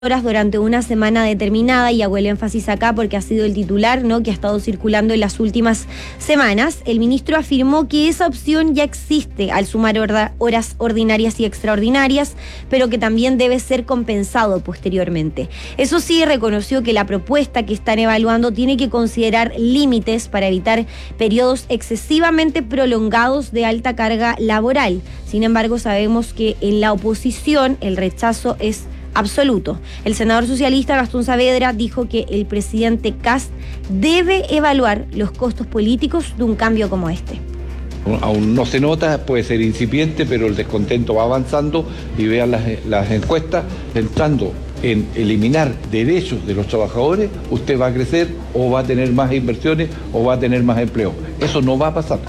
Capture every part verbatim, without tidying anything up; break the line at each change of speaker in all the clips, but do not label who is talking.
horas durante una semana determinada, y hago el énfasis acá porque ha sido el titular, ¿no?, que ha estado circulando en las últimas semanas. El ministro afirmó que esa opción ya existe al sumar horas ordinarias y extraordinarias, pero que también debe ser compensado posteriormente. Eso sí, reconoció que la propuesta que están evaluando tiene que considerar límites para evitar periodos excesivamente prolongados de alta carga laboral. Sin embargo, sabemos que en la oposición el rechazo es absoluto. El senador socialista Gastón Saavedra dijo que el presidente Kast debe evaluar los costos políticos de un cambio como este.
Aún no se nota, puede ser incipiente, pero el descontento va avanzando y vean las, las encuestas, entrando en eliminar derechos de los trabajadores, usted va a crecer o va a tener más inversiones o va a tener más empleo. Eso no va a pasar.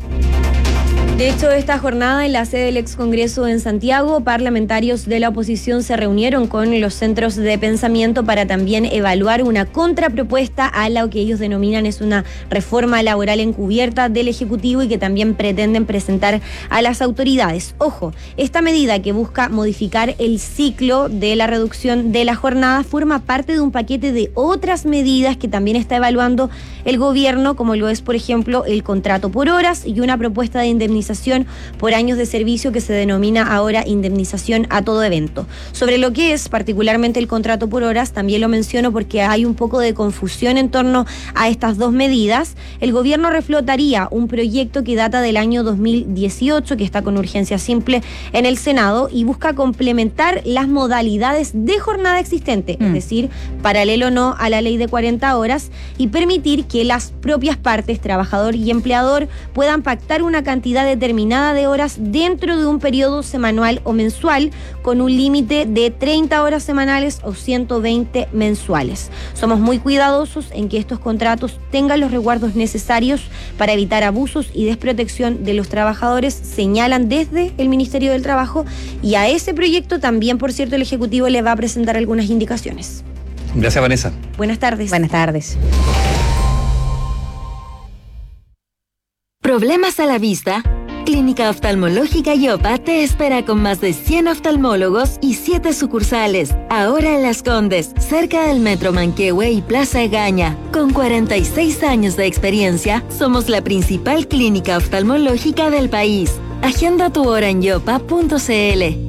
De hecho, esta jornada en la sede del ex Congreso en Santiago, parlamentarios de la oposición se reunieron con los centros de pensamiento para también evaluar una contrapropuesta a lo que ellos denominan es una reforma laboral encubierta del Ejecutivo y que también pretenden presentar a las autoridades. Ojo, esta medida que busca modificar el ciclo de la reducción de la jornada forma parte de un paquete de otras medidas que también está evaluando el gobierno, como lo es, por ejemplo, el contrato por horas y una propuesta de indemnización por años de servicio que se denomina ahora indemnización a todo evento. Sobre lo que es particularmente el contrato por horas, también lo menciono porque hay un poco de confusión en torno a estas dos medidas. El gobierno reflotaría un proyecto que data del año dos mil dieciocho, que está con urgencia simple en el Senado y busca complementar las modalidades de jornada existente, mm. es decir, paralelo no a la ley de cuarenta horas, y permitir que las propias partes, trabajador y empleador, puedan pactar una cantidad de determinada de horas dentro de un periodo semanal o mensual con un límite de treinta horas semanales o ciento veinte mensuales. Somos muy cuidadosos en que estos contratos tengan los resguardos necesarios para evitar abusos y desprotección de los trabajadores, señalan desde el Ministerio del Trabajo, y a ese proyecto también, por cierto, el Ejecutivo le va a presentar algunas indicaciones.
Gracias, Vanessa.
Buenas tardes.
Buenas tardes.
¿Problemas a la vista? Clínica Oftalmológica Yopa te espera con más de cien oftalmólogos y siete sucursales. Ahora en Las Condes, cerca del Metro Manquehue y Plaza Egaña. Con cuarenta y seis años de experiencia, somos la principal clínica oftalmológica del país. Agenda tu hora en yopa punto cl.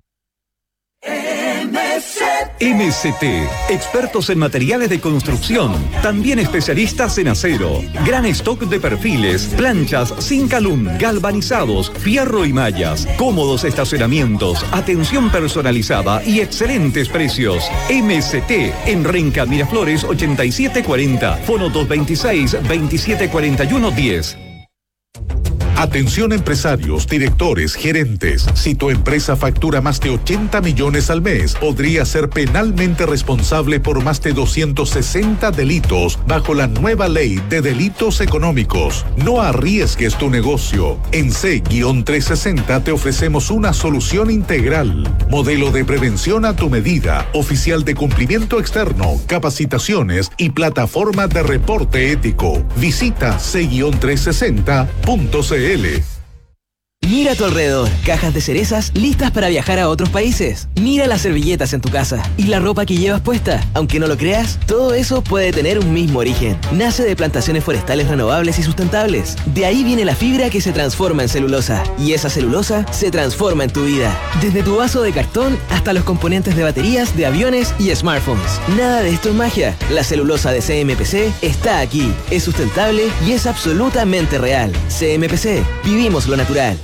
M C T, expertos en materiales de construcción, también especialistas en acero, gran stock de perfiles, planchas, Zinc-Alum, galvanizados, fierro y mallas, cómodos estacionamientos, atención personalizada y excelentes precios. M C T en Renca Miraflores ochenta y siete cuarenta, fono dos veintiséis, veintisiete cuarenta y uno diez.
Atención empresarios, directores, gerentes. Si tu empresa factura más de ochenta millones al mes, podría ser penalmente responsable por más de doscientos sesenta delitos bajo la nueva ley de delitos económicos. No arriesgues tu negocio. En C trescientos sesenta te ofrecemos una solución integral. Modelo de prevención a tu medida, oficial de cumplimiento externo, capacitaciones y plataforma de reporte ético. Visita C trescientos sesenta punto cl.
Mira a tu alrededor, cajas de cerezas listas para viajar a otros países. Mira las servilletas en tu casa y la ropa que llevas puesta. Aunque no lo creas, todo eso puede tener un mismo origen. Nace de plantaciones forestales renovables y sustentables. De ahí viene la fibra que se transforma en celulosa. Y esa celulosa se transforma en tu vida. Desde tu vaso de cartón hasta los componentes de baterías, de aviones y smartphones. Nada de esto es magia. La celulosa de C M P C está aquí. Es sustentable y es absolutamente real. C M P C. Vivimos lo natural.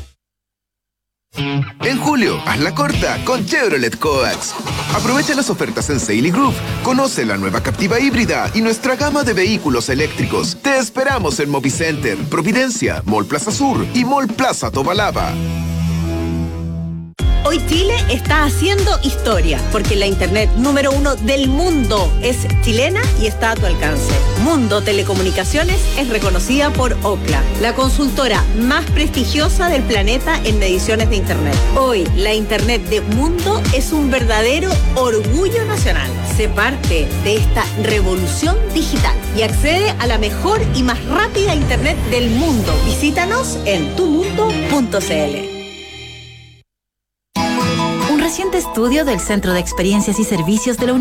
En julio, hazla corta con Chevrolet Coax. Aprovecha las ofertas en Sale y Groove. Conoce la nueva Captiva híbrida y nuestra gama de vehículos eléctricos. Te esperamos en Movicenter, Providencia, Mall Plaza Sur y Mall Plaza Tobalaba.
Hoy Chile está haciendo historia, porque la internet número uno del mundo es chilena y está a tu alcance. Mundo Telecomunicaciones es reconocida por Ookla, la consultora más prestigiosa del planeta en mediciones de internet. Hoy, la internet de Mundo es un verdadero orgullo nacional. Sé parte de esta revolución digital y accede a la mejor y más rápida internet del mundo. Visítanos en tu mundo punto cl.
reciente
estudio del Centro de Experiencias y Servicios de la